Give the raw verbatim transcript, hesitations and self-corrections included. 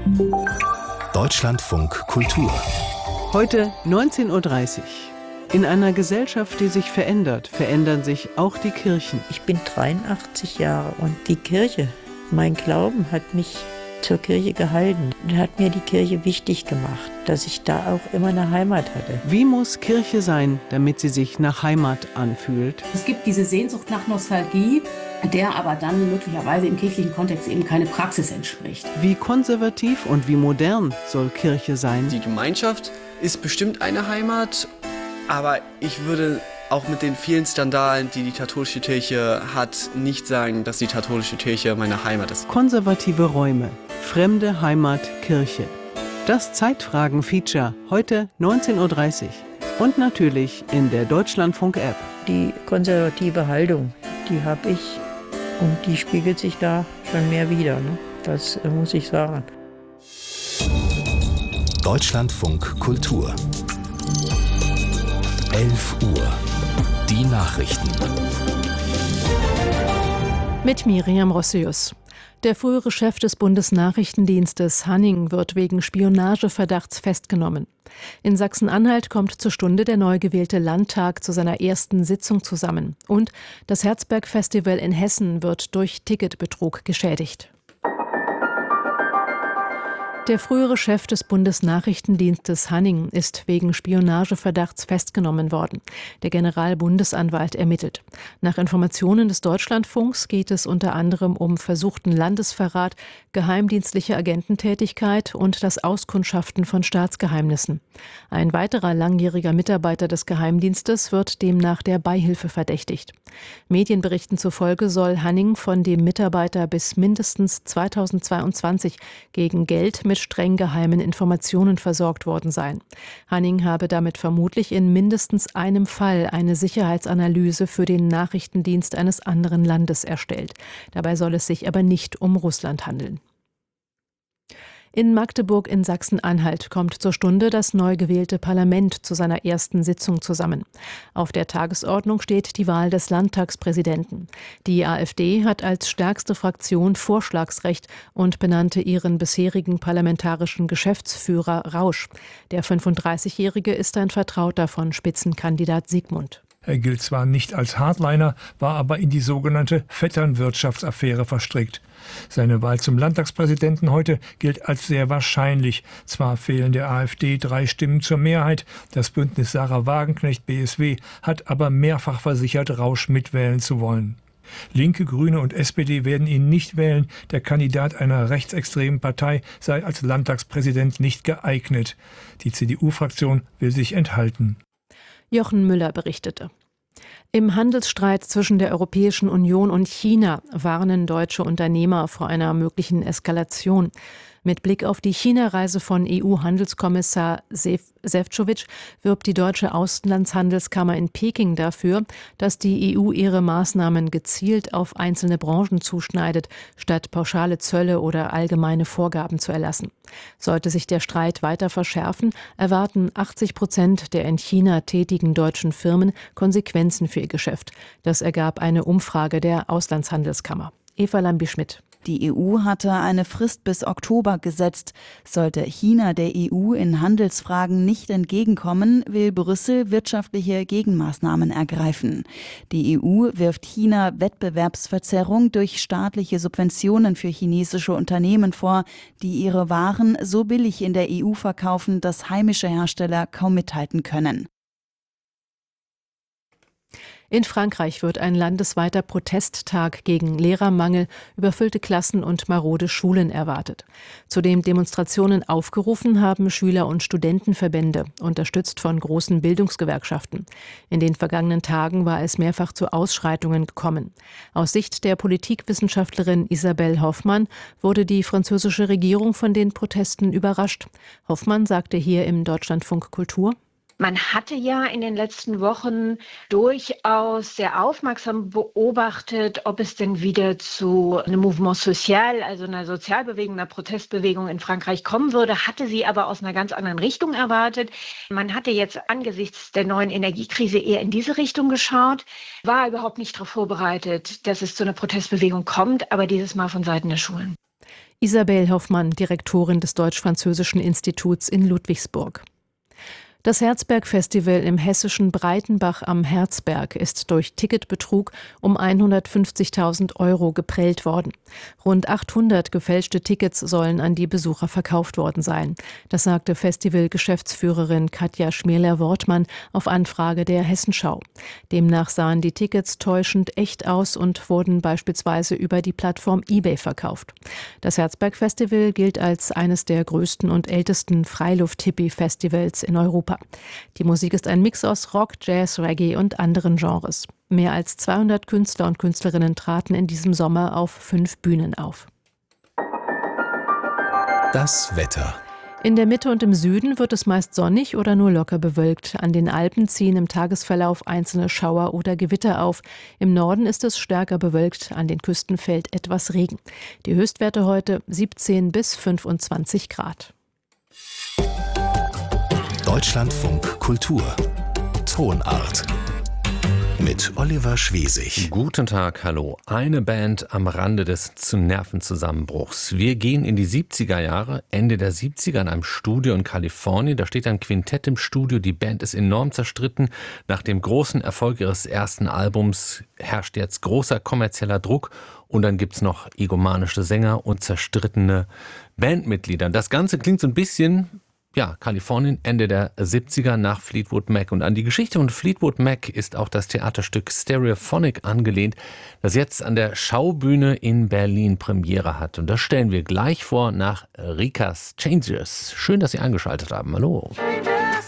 Deutschlandfunk Kultur. Heute neunzehn Uhr dreißig. In einer Gesellschaft, die sich verändert, verändern sich auch die Kirchen. Ich bin dreiundachtzig Jahre und die Kirche, mein Glauben hat mich zur Kirche gehalten und hat mir die Kirche wichtig gemacht, dass ich da auch immer eine Heimat hatte. Wie muss Kirche sein, damit sie sich nach Heimat anfühlt? Es gibt diese Sehnsucht nach Nostalgie, der aber dann möglicherweise im kirchlichen Kontext eben keine Praxis entspricht. Wie konservativ und wie modern soll Kirche sein? Die Gemeinschaft ist bestimmt eine Heimat, aber ich würde auch mit den vielen Skandalen, die die katholische Kirche hat, nicht sagen, dass die katholische Kirche meine Heimat ist. Konservative Räume, fremde Heimat, Kirche. Das Zeitfragen-Feature heute neunzehn Uhr dreißig. Und natürlich in der Deutschlandfunk-App. Die konservative Haltung, die habe ich und die spiegelt sich da schon mehr wider, ne? Das äh, muss ich sagen. Deutschlandfunk Kultur. elf Uhr. Die Nachrichten. Mit Miriam Rossius. Der frühere Chef des Bundesnachrichtendienstes Hanning wird wegen Spionageverdachts festgenommen. In Sachsen-Anhalt kommt zur Stunde der neu gewählte Landtag zu seiner ersten Sitzung zusammen. Und das Herzberg-Festival in Hessen wird durch Ticketbetrug geschädigt. Der frühere Chef des Bundesnachrichtendienstes Hanning ist wegen Spionageverdachts festgenommen worden. Der Generalbundesanwalt ermittelt. Nach Informationen des Deutschlandfunks geht es unter anderem um versuchten Landesverrat, geheimdienstliche Agententätigkeit und das Auskundschaften von Staatsgeheimnissen. Ein weiterer langjähriger Mitarbeiter des Geheimdienstes wird demnach der Beihilfe verdächtigt. Medienberichten zufolge soll Hanning von dem Mitarbeiter bis mindestens zweitausendzweiundzwanzig gegen Geld mit streng geheimen Informationen versorgt worden sein. Hanning habe damit vermutlich in mindestens einem Fall eine Sicherheitsanalyse für den Nachrichtendienst eines anderen Landes erstellt. Dabei soll es sich aber nicht um Russland handeln. In Magdeburg in Sachsen-Anhalt kommt zur Stunde das neu gewählte Parlament zu seiner ersten Sitzung zusammen. Auf der Tagesordnung steht die Wahl des Landtagspräsidenten. Die AfD hat als stärkste Fraktion Vorschlagsrecht und benannte ihren bisherigen parlamentarischen Geschäftsführer Rausch. Der fünfunddreißigjährige ist ein Vertrauter von Spitzenkandidat Sigmund. Er gilt zwar nicht als Hardliner, war aber in die sogenannte Vetternwirtschaftsaffäre verstrickt. Seine Wahl zum Landtagspräsidenten heute gilt als sehr wahrscheinlich. Zwar fehlen der AfD drei Stimmen zur Mehrheit, das Bündnis Sarah Wagenknecht B S W hat aber mehrfach versichert, Rausch mitwählen zu wollen. Linke, Grüne und S P D werden ihn nicht wählen. Der Kandidat einer rechtsextremen Partei sei als Landtagspräsident nicht geeignet. Die C D U-Fraktion will sich enthalten. Jochen Müller berichtete. Im Handelsstreit zwischen der Europäischen Union und China warnen deutsche Unternehmer vor einer möglichen Eskalation. Mit Blick auf die China-Reise von E U-Handelskommissar Šefčovič wirbt die deutsche Auslandshandelskammer in Peking dafür, dass die E U ihre Maßnahmen gezielt auf einzelne Branchen zuschneidet, statt pauschale Zölle oder allgemeine Vorgaben zu erlassen. Sollte sich der Streit weiter verschärfen, erwarten achtzig Prozent der in China tätigen deutschen Firmen Konsequenzen für ihr Geschäft. Das ergab eine Umfrage der Auslandshandelskammer. Eva Lambi-Schmidt. Die E U hatte eine Frist bis Oktober gesetzt. Sollte China der E U in Handelsfragen nicht entgegenkommen, will Brüssel wirtschaftliche Gegenmaßnahmen ergreifen. Die E U wirft China Wettbewerbsverzerrung durch staatliche Subventionen für chinesische Unternehmen vor, die ihre Waren so billig in der E U verkaufen, dass heimische Hersteller kaum mithalten können. In Frankreich wird ein landesweiter Protesttag gegen Lehrermangel, überfüllte Klassen und marode Schulen erwartet. Zudem Demonstrationen aufgerufen haben Schüler- und Studentenverbände, unterstützt von großen Bildungsgewerkschaften. In den vergangenen Tagen war es mehrfach zu Ausschreitungen gekommen. Aus Sicht der Politikwissenschaftlerin Isabelle Hoffmann wurde die französische Regierung von den Protesten überrascht. Hoffmann sagte hier im Deutschlandfunk Kultur: Man hatte ja in den letzten Wochen durchaus sehr aufmerksam beobachtet, ob es denn wieder zu einem Mouvement social, also einer Sozialbewegung, einer Protestbewegung in Frankreich kommen würde, hatte sie aber aus einer ganz anderen Richtung erwartet. Man hatte jetzt angesichts der neuen Energiekrise eher in diese Richtung geschaut, war überhaupt nicht darauf vorbereitet, dass es zu einer Protestbewegung kommt, aber dieses Mal von Seiten der Schulen. Isabel Hoffmann, Direktorin des Deutsch-Französischen Instituts in Ludwigsburg. Das Herzberg-Festival im hessischen Breitenbach am Herzberg ist durch Ticketbetrug um hundertfünfzigtausend Euro geprellt worden. Rund achthundert gefälschte Tickets sollen an die Besucher verkauft worden sein. Das sagte Festival-Geschäftsführerin Katja Schmierler-Wortmann auf Anfrage der Hessenschau. Demnach sahen die Tickets täuschend echt aus und wurden beispielsweise über die Plattform eBay verkauft. Das Herzberg-Festival gilt als eines der größten und ältesten Freiluft-Hippie-Festivals in Europa. Die Musik ist ein Mix aus Rock, Jazz, Reggae und anderen Genres. Mehr als zweihundert Künstler und Künstlerinnen traten in diesem Sommer auf fünf Bühnen auf. Das Wetter. In der Mitte und im Süden wird es meist sonnig oder nur locker bewölkt. An den Alpen ziehen im Tagesverlauf einzelne Schauer oder Gewitter auf. Im Norden ist es stärker bewölkt, an den Küsten fällt etwas Regen. Die Höchstwerte heute siebzehn bis fünfundzwanzig Grad. Deutschlandfunk Kultur. Tonart. Mit Oliver Schwesig. Guten Tag, hallo. Eine Band am Rande des zu Nervenzusammenbruchs. Wir gehen in die siebziger Jahre, Ende der siebziger in einem Studio in Kalifornien. Da steht ein Quintett im Studio. Die Band ist enorm zerstritten. Nach dem großen Erfolg ihres ersten Albums herrscht jetzt großer kommerzieller Druck. Und dann gibt's noch egomanische Sänger und zerstrittene Bandmitglieder. Das Ganze klingt so ein bisschen... Ja, Kalifornien, Ende der siebziger nach Fleetwood Mac. Und an die Geschichte von Fleetwood Mac ist auch das Theaterstück Stereophonic angelehnt, das jetzt an der Schaubühne in Berlin Premiere hat. Und das stellen wir gleich vor nach Rikas Changes. Schön, dass Sie eingeschaltet haben. Hallo.